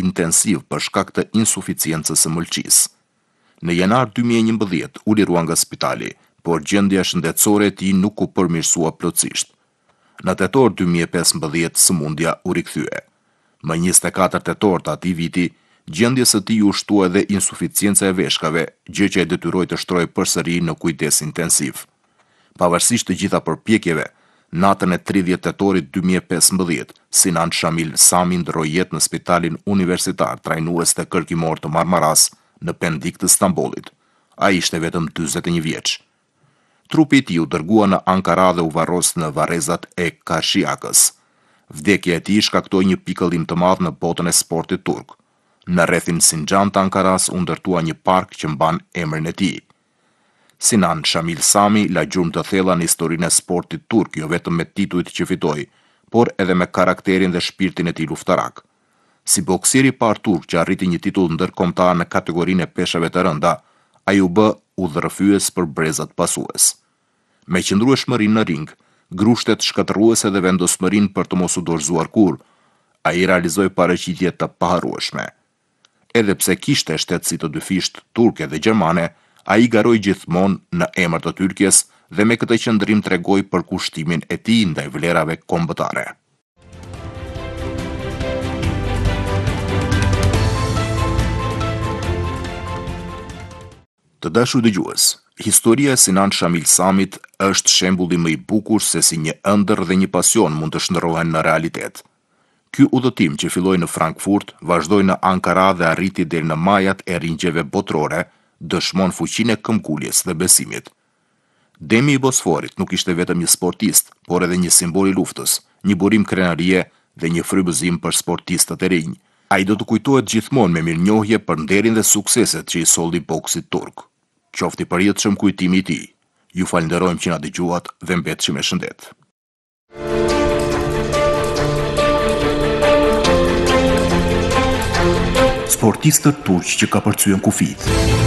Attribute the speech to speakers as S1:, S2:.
S1: intensiv për shkak të insuficiencës së mëlçisë. Në janar 2011 u lirua nga spitali, por gjendja shëndetësore e tij nuk u përmirësua plotësisht. Në tetor 2015 sëmundja u rikthye. Më 24 tetor të atij viti, gjendjes së tij u shtua edhe insuficienca e veshkave, gjë që e detyroi të shtrojë përsëri në kujdes intensiv. Pavarësisht të gjitha përpjekjeve, natën e 30 tetorit 2015, Sinan Shamil Sami ndroi jetë në spitalin universitar trajnues të kërkimor të Marmaras në Pendik të Stambollit. Ai ishte vetëm 41 vjeç. Trupi i tij u dërgua në Ankara dhe u varros në varrezat e Kashiakës. Vdekja e tij shkaktoi një pikëllim të madh në botën e sportit turk. Në rrethin Sinxhan të Ankaras u ndërtua një park që mban emrin e tij. Sinan Shamil Sami la gjurmë të thella në historinë e sportit turk, jo vetëm me titujt që fitoi, por edhe me karakterin dhe shpirtin e tij luftarak. Si boksieri i parë turk që arriti një titull ndërkombëtar në kategorinë e peshave të rënda, ai u bë udhërrëfyes për brezat pasues. Me qëndrueshmërinë në ring, grushtet shkatërruese dhe vendosmërinë për të mos u dorëzuar kurrë, ai realizoi paraqitje të paharrueshme. Edhe pse kishte shtetësi të dyfisht turke dhe gjermane, ai garoi gjithmonë në emër të Tyrkjes dhe me këtë qëndrim tregoi për kushtimin e tij ndaj vlerave kombëtare. Të dashur dëgjues, historia e Sinan Shamil Samit është shembulli më i bukur se si një ëndër dhe një pasion mund të shndërrohen në realitet. Ky udhëtim që filloi në Frankfurt, vazhdoi në Ankara dhe arriti deri në majat e ringjeve botërore, dëshmon fuqinë e këmbguljes dhe besimit. Demi i Bosforit nuk ishte vetëm një sportist, por edhe një simbol i luftës, një burim krenarie dhe një frymëzim për sportistët e rinj. Ai do të kujtohet gjithmonë me mirënjohje për nderin dhe sukseset që i solli boksit turk. Qofti përjetshëm kujtimi i tij. Ju falenderojmë që na dëgjuat dhe mbetshim me shëndet. Sportistët turq që ka përcyen kufit.